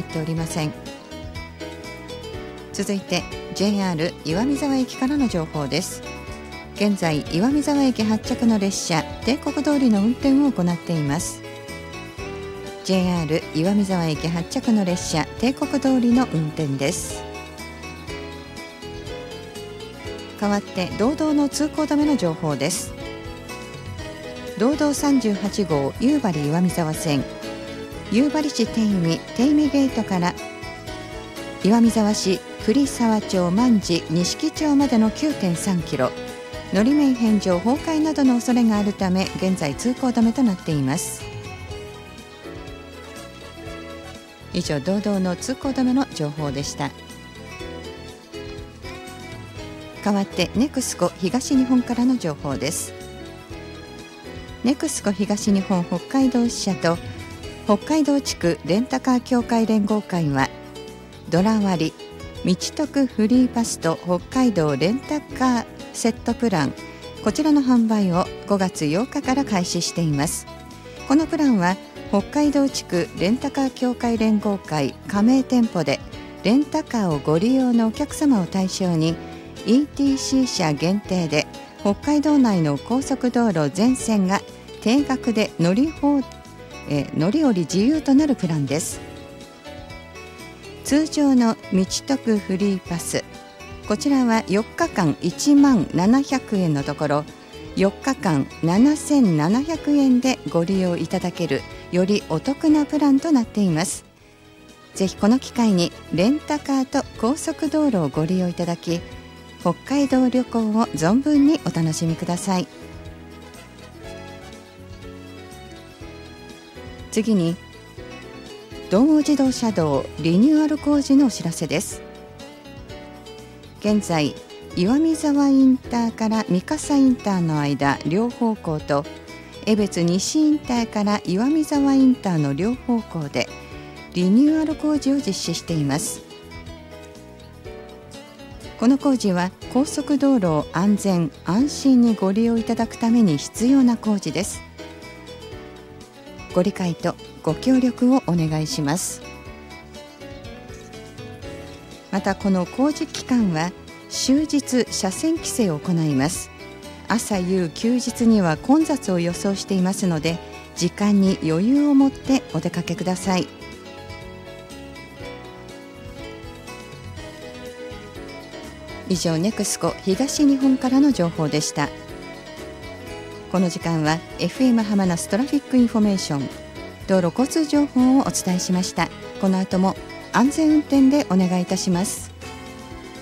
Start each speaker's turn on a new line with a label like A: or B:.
A: っておりません。続いて JR 岩見沢駅からの情報です。現在岩見沢駅発着の列車帝国通りの運転を行っています。 JR 岩見沢駅発着の列車帝国通りの運転です。代わって道道の通行止めの情報です。道道38号夕張岩見沢線、夕張市手見ゲートから岩見沢市栗沢町万事錦町までの 9.3 キロ、のり面返上崩壊などの恐れがあるため現在通行止めとなっています。以上、道道の通行止めの情報でした。代わってネクスコ東日本からの情報です。ネクスコ東日本北海道支社と北海道地区レンタカー協会連合会は、ドラ割、道徳フリーパスと北海道レンタカーセットプラン、こちらの販売を5月8日から開始しています。このプランは北海道地区レンタカー協会連合会加盟店舗でレンタカーをご利用のお客様を対象に ETC 車限定で北海道内の高速道路全線が定額で乗り降り自由となるプランです。通常の道徳フリーパス、こちらは4日間1万700円のところ4日間7700円でご利用いただけるよりお得なプランとなっています。ぜひこの機会にレンタカーと高速道路をご利用いただき、北海道旅行を存分にお楽しみください。次に道央自動車道リニューアル工事のお知らせです。現在岩見沢インターから三笠インターの間両方向と江別西インターから岩見沢インターの両方向でリニューアル工事を実施しています。この工事は高速道路を安全安心にご利用いただくために必要な工事です。ご理解とご協力をお願いします。またこの工事期間は終日車線規制を行います。朝夕休日には混雑を予想していますので、時間に余裕を持ってお出かけください。以上、ネクスコ東日本からの情報でした。この時間は FM 浜那須トラフィックインフォメーション道路交通情報をお伝えしました。この後も安全運転でお願いいたします。